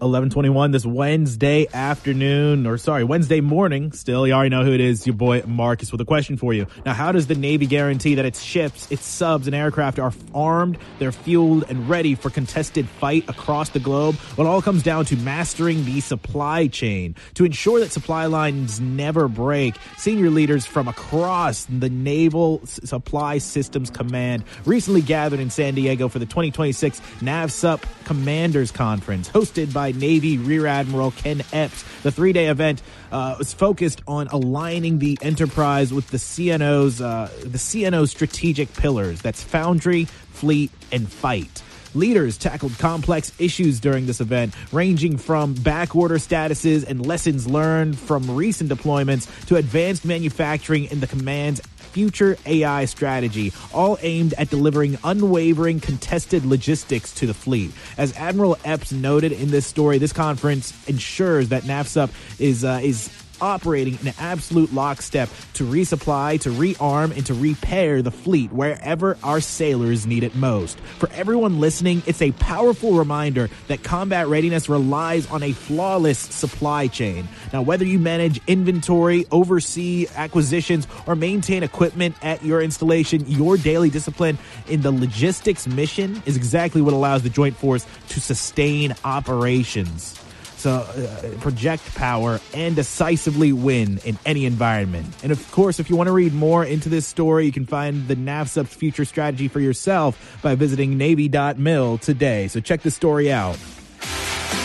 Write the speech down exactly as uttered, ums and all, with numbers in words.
eleven twenty-one this Wednesday afternoon, or sorry, Wednesday morning. Still, you already know who it is, your boy Marcus, with a question for you. Now, how does the Navy guarantee that its ships, its subs, and aircraft are armed, they're fueled, and ready for contested fight across the globe? Well, it all comes down to mastering the supply chain. To ensure that supply lines never break, senior leaders from across the Naval Supply Systems Command recently gathered in San Diego for the twenty twenty-six NAVSUP Commanders Conference, hosted by Navy Rear Admiral Ken Epps. The three-day event uh, was focused on aligning the enterprise with the C N O's uh, the C N O's strategic pillars. That's Foundry, Fleet, and Fight. Leaders tackled complex issues during this event, ranging from backorder statuses and lessons learned from recent deployments to advanced manufacturing in the command's future A I strategy, all aimed at delivering unwavering contested logistics to the fleet. As Admiral Epps noted in this story, this conference ensures that NAVSUP is uh, is operating in absolute lockstep to resupply, to rearm, and to repair the fleet wherever our sailors need it most. For everyone listening, it's a powerful reminder that combat readiness relies on a flawless supply chain. Now, whether you manage inventory, oversee acquisitions, or maintain equipment at your installation, your daily discipline in the logistics mission is exactly what allows the Joint Force to sustain operations. So uh, project power and decisively win in any environment. And of course, if you want to read more into this story, you can find the NAVSUP's future strategy for yourself by visiting Navy dot mil today. So check the story out.